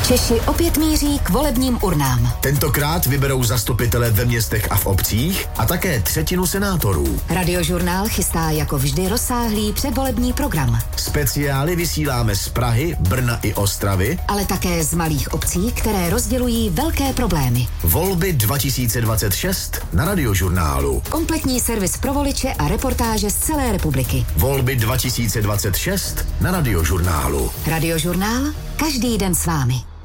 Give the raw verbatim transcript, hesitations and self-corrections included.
Češi opět míří k volebním urnám. Tentokrát vyberou zastupitele ve městech a v obcích a také třetinu senátorů. Radiožurnál chystá jako vždy rozsáhlý předvolební program. Speciály vysíláme z Prahy, Brna i Ostravy, ale také z malých obcí, které rozdělují velké problémy. Volby dva tisíce dvacet šest na Radiožurnálu. Kompletní servis pro voliče a reportáže z celé republiky. Volby dva tisíce dvacet šest na Radiožurnálu. Radiožurnál, každý den s vámi.